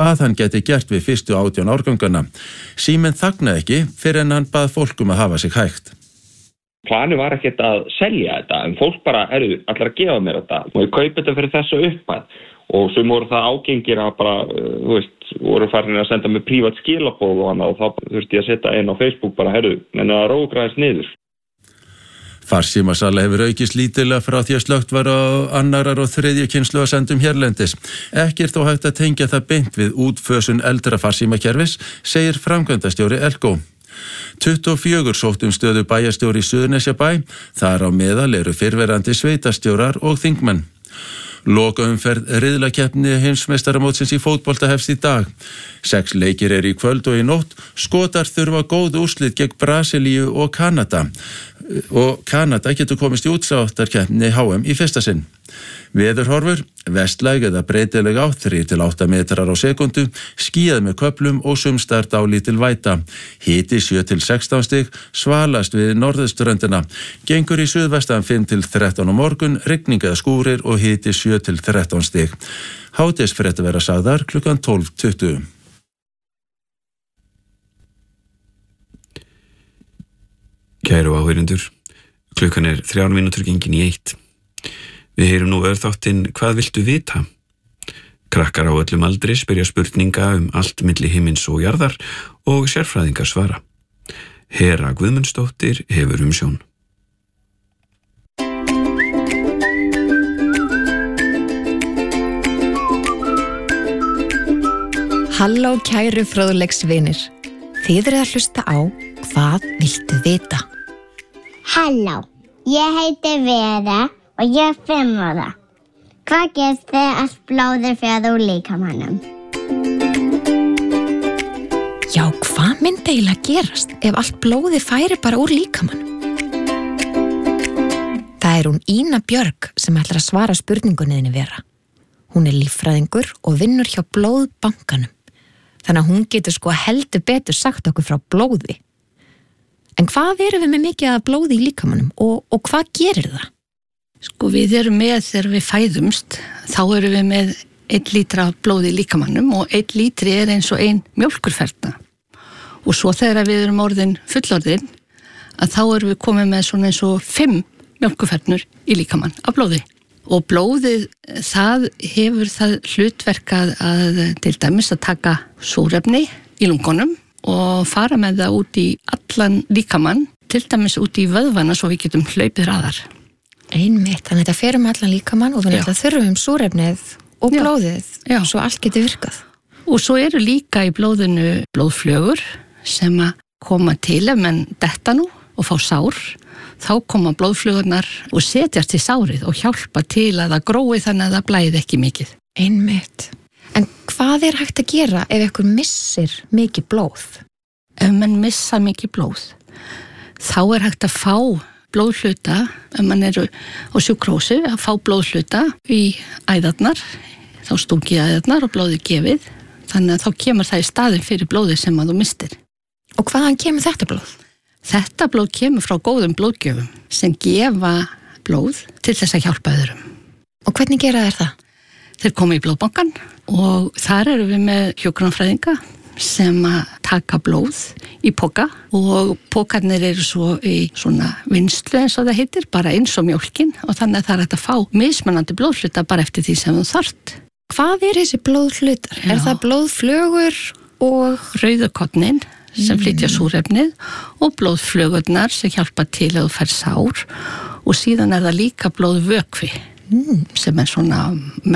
hvað hann geti gert við fyrstu 18 árgangana. Síminn þagnaði ekki fyrir en hann bað fólk að hafa sig hægt. Planið var ekkert að selja þetta, en fólk bara, allar að gefa mér þetta og ég kaupi þetta fyrir þessu upphæð. Og sem voru það ágengir að bara, voru farin að senda mig prívat skilaboð og þá þurfti ég að setja einn á Facebook bara, en það rógraðist niður. Farsímasala hefur aukist lítillega frá því að slökkt var á annarar og þriðju kynslóð sendum hérlendis. Ekki þó hægt að tengja það beint við útfösun eldra farsímakerfis, segir framkvæmdastjóri Elko. 24 sóttum stöðu bæjarstjóri í Suðurnesjabæ, þar á meðal eru fyrrverandi sveitastjórar og þingmenn. Lokaumferð riðlakeppni heimsmeistaramótsins í fótbolta hefst í dag. 6 leikir eru í kvöld og í nótt. Skotar þurfa góð úrslit gegn Brasilíu og Kanada. Og Kanada getur komist í útsláttarkeppni HM í fyrsta sinn. Veðurhorfur, vestlæg eða breytileg átt 3-8 metrar á sekundu, skýjað með köflum og sumstaðar dálítil væta. Hiti 7-16 stig, svalast við norðurströndina. Gengur í suðvestan 5-13 á morgun, rigning eða skúrir og hiti 7-13 stig. Hádegisfréttir verða sagðar klukkan 12:20. Kæru áheyrendur, klukkan 3 mínútur gengin í 1. Við heyrum nú örþáttinn Hvað viltu vita? Krakkar á öllum aldri spyrja spurninga allt milli himins og jarðar og sérfræðingar svara. Hera Guðmundsdóttir hefur umsjón. Halló kæru fróðleiksvinir. Þið eruð að hlusta á Hvað viltu vita? Halló, ég heiti Vera og ég 5 ára. Hvað gerst þegar allt blóðið fer úr líkamanum? Já, hvað myndi eiginlega gerast ef allt blóðið færi bara úr líkamanum? Það hún Ína Björg sem ætlar að svara spurningunni Vera. Hún líffræðingur og vinnur hjá Blóðbankanum. Þannig að hún getur heldur betur sagt okkur frá blóði. En hvað erum við með mikið af blóði í líkamanum og hvað gerir það? Við erum með þegar við fæðumst, þá erum við með 1 lítra af blóði í líkamannum og 1 lítri eins og 1 mjólkurferna. Og svo þegar við erum orðin fullorðin, að þá erum við komið með svona eins og 5 mjólkurfernur í líkamann af blóði. Og blóðið, það hefur það hlutverkað að til dæmis að taka súrefni í lungunum og fara með það út í allan líkamann, til dæmis út í vöðvana svo við getum hlaupið hraðar. Einmitt, þannig að þetta fer allan líkamann og við þurfum súrefnið og blóðið, svo allt getur virkað. Og svo eru líka í blóðinu blóðflögur sem að koma til ef menn detta nú og fá sár, þá koma blóðflugurnar og setjast í sárið og hjálpa til að það grói þannig að það blæði ekki mikið. Einmitt. En hvað hægt að gera ef einhver missir mikið blóð? Ef menn missa mikið blóð, þá hægt að fá blóðhluta, ef mann á sjúkrósi, að fá blóðhluta í æðarnar, þá stungið æðarnar og blóðið gefið, þannig að þá kemur það í staðinn fyrir blóðið sem að þú mistir. Og hvaðan kemur þetta blóð? Þetta blóð kemur frá góðum blóðgjöfum sem gefa blóð til þess að hjálpa öðrum. Og hvernig gera þær það? Þeir koma í Blóðbankann og þar erum við með hjúkrunarfræðinga sem að taka blóð í poka og pokarnir eru svo í svona vinnslu eins og það heitir, bara eins og mjólkin og þannig að það hægt að fá mismunandi blóðhluta bara eftir því sem þú þarft. Hvað þessi blóðhlutar? Er það blóðflögur og rauðakornin sem flytja súrefnið og blóðflögurnar sem hjálpa til að þú fær sár og síðan það líka blóðvökvi sem svona